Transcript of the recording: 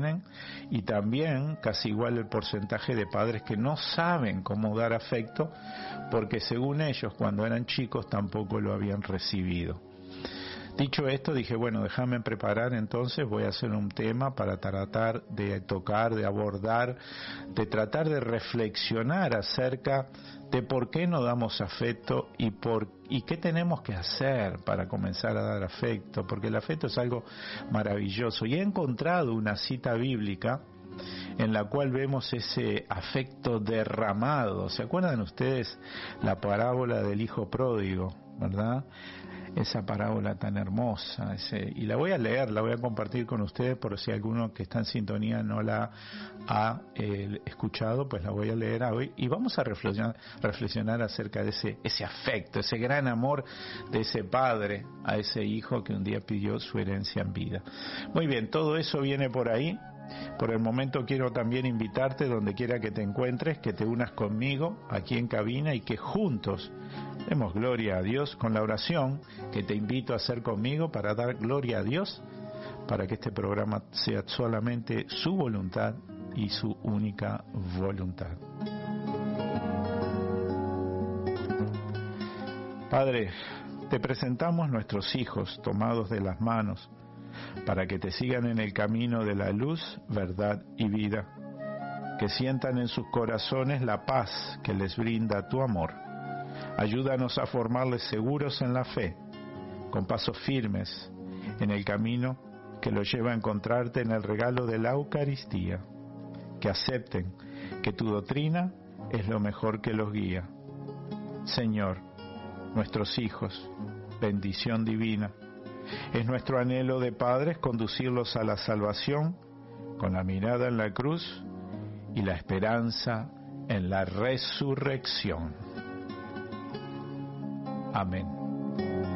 tienen, y también casi igual el porcentaje de padres que no saben cómo dar afecto, porque según ellos cuando eran chicos tampoco lo habían recibido. Dicho esto, dije, bueno, déjame preparar, entonces voy a hacer un tema para tratar de tocar, de abordar, de tratar de reflexionar acerca de por qué no damos afecto y qué tenemos que hacer para comenzar a dar afecto, porque el afecto es algo maravilloso. Y he encontrado una cita bíblica en la cual vemos ese afecto derramado. ¿Se acuerdan ustedes la parábola del hijo pródigo, verdad? Esa parábola tan hermosa, y la voy a leer, la voy a compartir con ustedes por si alguno que está en sintonía no la ha escuchado, pues la voy a leer hoy y vamos a reflexionar acerca de ese afecto, ese gran amor de ese padre a ese hijo que un día pidió su herencia en vida. Muy bien, todo eso viene por ahí. Por el momento quiero también invitarte, donde quiera que te encuentres, que te unas conmigo aquí en cabina y que juntos demos gloria a Dios con la oración que te invito a hacer conmigo para dar gloria a Dios, para que este programa sea solamente su voluntad y su única voluntad. Padre, te presentamos nuestros hijos tomados de las manos, para que te sigan en el camino de la luz, verdad y vida, que sientan en sus corazones la paz que les brinda tu amor. Ayúdanos a formarles seguros en la fe, con pasos firmes en el camino que los lleva a encontrarte en el regalo de la Eucaristía, que acepten que tu doctrina es lo mejor que los guía. Señor, nuestros hijos, bendición divina, es nuestro anhelo de padres conducirlos a la salvación con la mirada en la cruz y la esperanza en la resurrección. Amén.